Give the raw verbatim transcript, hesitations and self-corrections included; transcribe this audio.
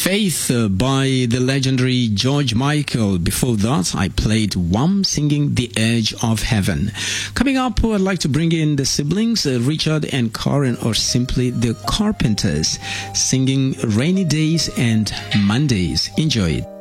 Faith uh, by the legendary George Michael. Before that, I played Wham singing The Edge of Heaven. Coming up, I'd like to bring in the siblings, uh, Richard and Karen, or simply the Carpenters, singing Rainy Days and Mondays. Enjoy it.